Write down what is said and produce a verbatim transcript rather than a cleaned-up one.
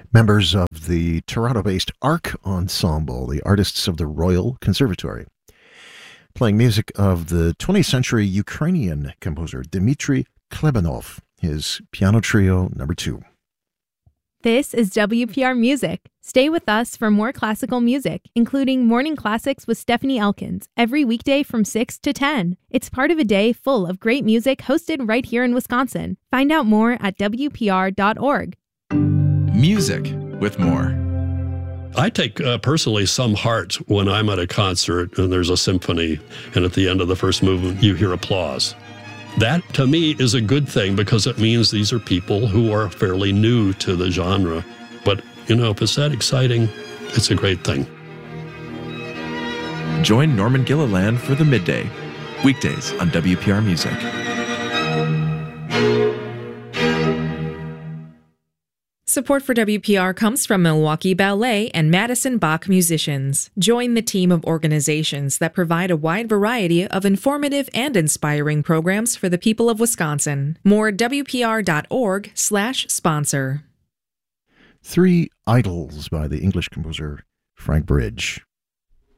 Members of the Toronto-based Arc Ensemble, the artists of the Royal Conservatory, playing music of the twentieth century Ukrainian composer Dmitry Klebanov, his piano trio number two. This is W P R Music. Stay with us for more classical music, including Morning Classics with Stephanie Elkins, every weekday from six to ten. It's part of a day full of great music hosted right here in Wisconsin. Find out more at W P R dot org. Music with more. I take uh, personally some heart when I'm at a concert and there's a symphony, and at the end of the first movement you hear applause. That, to me, is a good thing because it means these are people who are fairly new to the genre. But, you know, if it's that exciting, it's a great thing. Join Norman Gilliland for The Midday, weekdays on W P R Music. Support for W P R comes from Milwaukee Ballet and Madison Bach musicians. Join the team of organizations that provide a wide variety of informative and inspiring programs for the people of Wisconsin. More at W P R dot org slash sponsor. Three Idols by the English composer Frank Bridge.